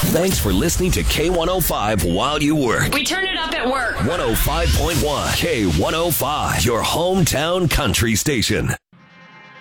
Thanks for listening to K105 while you work. We turn it up at work. 105.1 K105, your hometown country station.